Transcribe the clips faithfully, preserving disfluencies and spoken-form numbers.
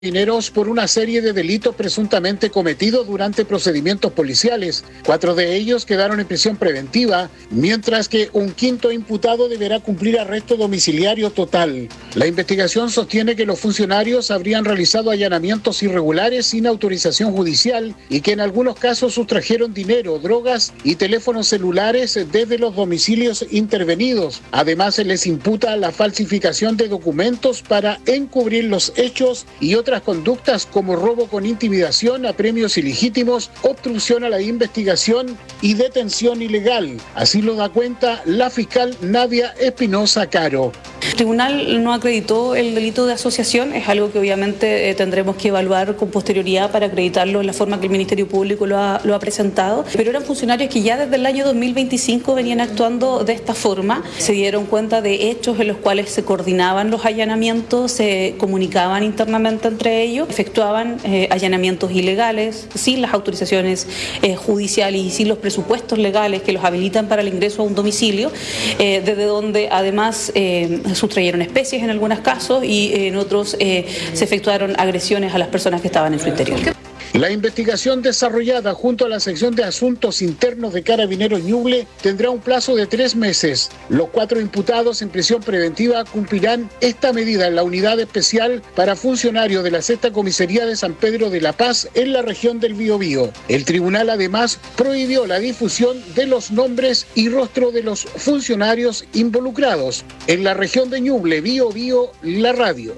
Carabineros por una serie de delitos presuntamente cometidos durante procedimientos policiales. Cuatro de ellos quedaron en prisión preventiva, mientras que un quinto imputado deberá cumplir arresto domiciliario total. La investigación sostiene que los funcionarios habrían realizado allanamientos irregulares sin autorización judicial y que en algunos casos sustrajeron dinero, drogas y teléfonos celulares desde los domicilios intervenidos. Además, se les imputa la falsificación de documentos para encubrir los hechos y otras conductas como robo con intimidación, apremios ilegítimos, obstrucción a la investigación y detención ilegal. Así lo da cuenta la fiscal Nadia Espinosa Caro. El tribunal no acreditó el delito de asociación, es algo que obviamente eh, tendremos que evaluar con posterioridad para acreditarlo en la forma que el Ministerio Público lo ha, lo ha presentado, pero eran funcionarios que ya desde el año dos mil veinticinco venían actuando de esta forma, se dieron cuenta de hechos en los cuales se coordinaban los allanamientos, se comunicaban internamente entre ellos, efectuaban eh, allanamientos ilegales, sin las autorizaciones eh, judiciales y sin los presupuestos legales que los habilitan para el ingreso a un domicilio, eh, desde donde además eh, sustrayeron especies en algunos casos y en otros eh, se efectuaron agresiones a las personas que estaban en su interior. La investigación desarrollada junto a la sección de asuntos internos de Carabineros Ñuble tendrá un plazo de tres meses. Los cuatro imputados en prisión preventiva cumplirán esta medida en la unidad especial para funcionarios de la sexta comisaría de San Pedro de la Paz en la región del Biobío. El tribunal además prohibió la difusión de los nombres y rostro de los funcionarios involucrados. En la región de Ñuble, Biobío, la radio.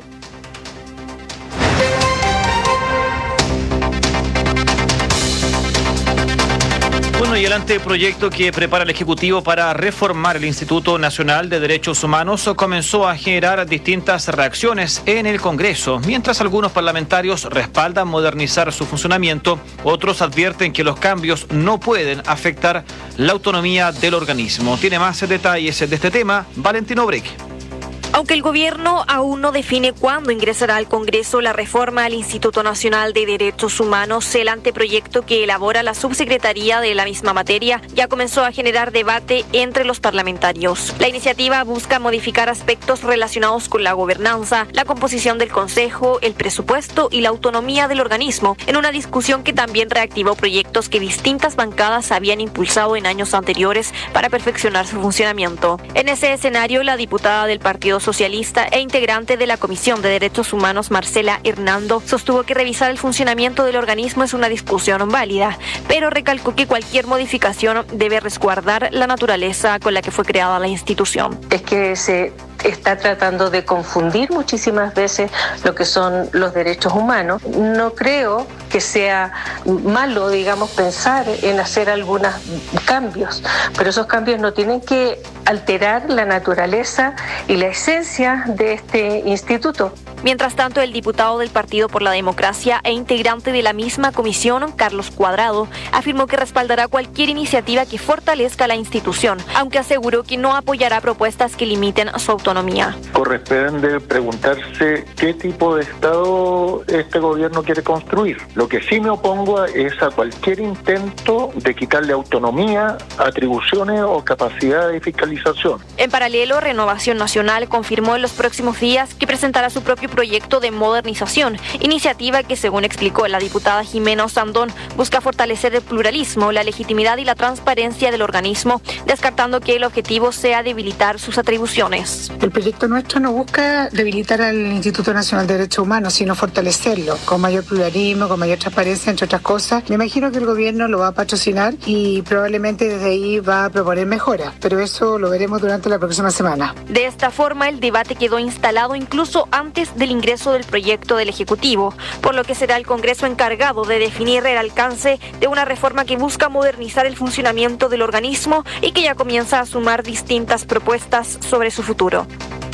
Bueno, y el anteproyecto que prepara el Ejecutivo para reformar el Instituto Nacional de Derechos Humanos comenzó a generar distintas reacciones en el Congreso. Mientras algunos parlamentarios respaldan modernizar su funcionamiento, otros advierten que los cambios no pueden afectar la autonomía del organismo. Tiene más detalles de este tema Valentino Breque. Aunque el gobierno aún no define cuándo ingresará al Congreso la reforma al Instituto Nacional de Derechos Humanos, el anteproyecto que elabora la subsecretaría de la misma materia ya comenzó a generar debate entre los parlamentarios. La iniciativa busca modificar aspectos relacionados con la gobernanza, la composición del Consejo, el presupuesto y la autonomía del organismo, en una discusión que también reactivó proyectos que distintas bancadas habían impulsado en años anteriores para perfeccionar su funcionamiento. En ese escenario, la diputada del Partido Socialista e integrante de la Comisión de Derechos Humanos, Marcela Hernando, sostuvo que revisar el funcionamiento del organismo es una discusión válida, pero recalcó que cualquier modificación debe resguardar la naturaleza con la que fue creada la institución. Es que se está tratando de confundir muchísimas veces lo que son los derechos humanos. No creo que sea malo, digamos, pensar en hacer algunos cambios, pero esos cambios no tienen que alterar la naturaleza y la esencia de este instituto. Mientras tanto, el diputado del Partido por la Democracia e integrante de la misma comisión, Carlos Cuadrado, afirmó que respaldará cualquier iniciativa que fortalezca la institución, aunque aseguró que no apoyará propuestas que limiten su autonomía. Corresponde preguntarse qué tipo de Estado este gobierno quiere construir. Lo que sí me opongo es a cualquier intento de quitarle autonomía, atribuciones o capacidad de fiscalización. En paralelo, Renovación Nacional confirmó en los próximos días que presentará su propio proyecto de modernización, iniciativa que, según explicó la diputada Jimena Osandón, busca fortalecer el pluralismo, la legitimidad y la transparencia del organismo, descartando que el objetivo sea debilitar sus atribuciones. El proyecto nuestro no busca debilitar al Instituto Nacional de Derechos Humanos, sino fortalecerlo, con mayor pluralismo, con mayor transparencia, entre otras cosas. Me imagino que el gobierno lo va a patrocinar y probablemente desde ahí va a proponer mejoras, pero eso lo veremos durante la próxima semana. De esta forma, el debate quedó instalado incluso antes del ingreso del proyecto del Ejecutivo, por lo que será el Congreso encargado de definir el alcance de una reforma que busca modernizar el funcionamiento del organismo y que ya comienza a sumar distintas propuestas sobre su futuro.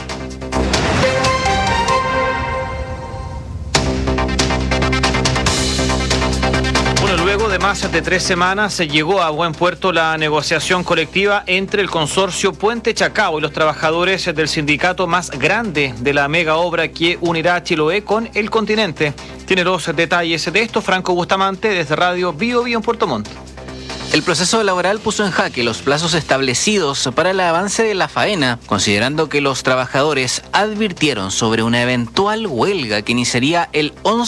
Luego de más de tres semanas se llegó a buen puerto la negociación colectiva entre el consorcio Puente Chacao y los trabajadores del sindicato más grande de la mega obra que unirá a Chiloé con el continente. Tiene los detalles de esto Franco Bustamante desde Radio Bio Bio en Puerto Montt. El proceso laboral puso en jaque los plazos establecidos para el avance de la faena, considerando que los trabajadores advirtieron sobre una eventual huelga que iniciaría el once